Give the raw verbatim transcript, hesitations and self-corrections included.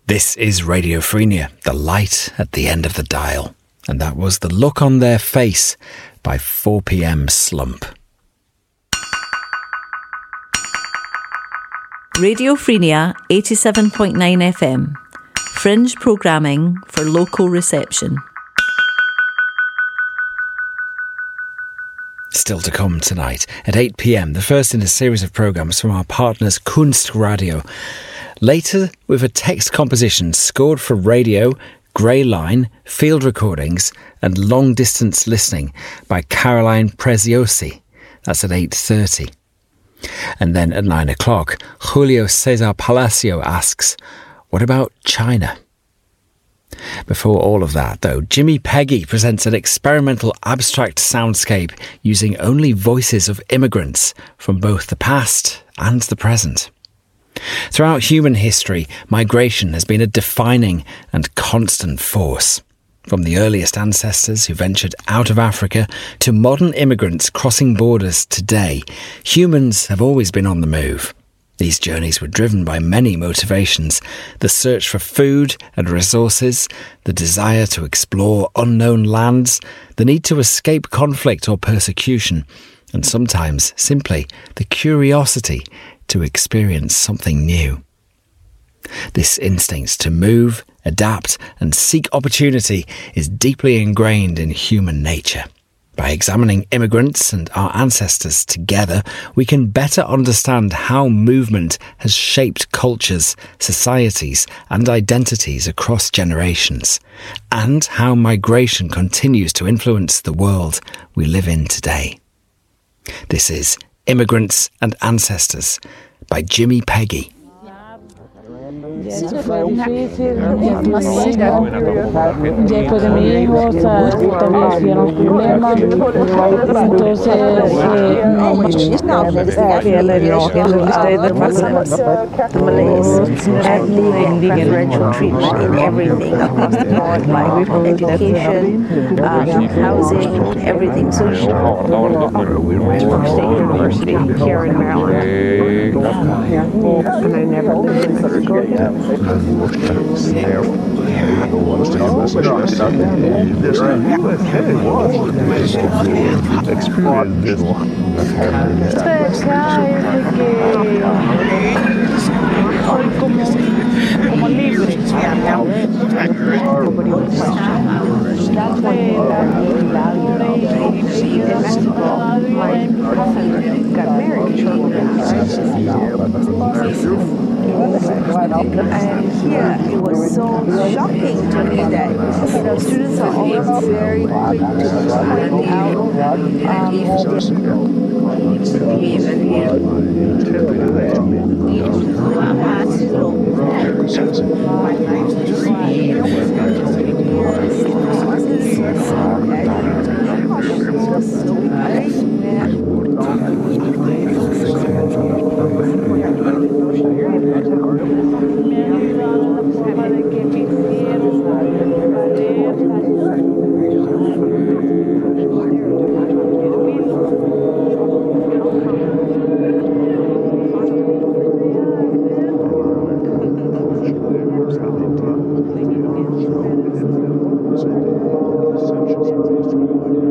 This is Radio Freenia, the light at the end of the dial. And that was The Look on Their Face by four p.m. Slump. Radio Freenia eighty-seven point nine F M. Fringe programming for local reception. Still to come tonight at eight p.m, the first in a series of programmes from our partners Kunstradio. Later, with a text composition scored for radio, Grey Line, field recordings and long-distance listening by Caroline Preziosi. That's at eight thirty. And then at nine o'clock, Julio Cesar Palacio asks, what about China? Before all of that, though, Jimmy Peggy presents an experimental abstract soundscape using only voices of immigrants from both the past and the present. Throughout human history, migration has been a defining and constant force. From the earliest ancestors who ventured out of Africa to modern immigrants crossing borders today, humans have always been on the move. These journeys were driven by many motivations: the search for food and resources, the desire to explore unknown lands, the need to escape conflict or persecution, and sometimes simply the curiosity to experience something new. This instinct to move, adapt, and seek opportunity is deeply ingrained in human nature. By examining immigrants and our ancestors together, we can better understand how movement has shaped cultures, societies, and identities across generations, and how migration continues to influence the world we live in today. This is Immigrants and Ancestors by Jimmy Peggy. Eso fue difícil, después de mi hijo, o sea, también tuvieron problemas, entonces the Malays had leading preferential treatment in everything across the board, like education, um, housing, everything. So State University here in Maryland, and I never lived in Philadelphia. Soy como, como libre. Got married and yeah, it was so shocking to me that, you know, students are always very quick to point out um,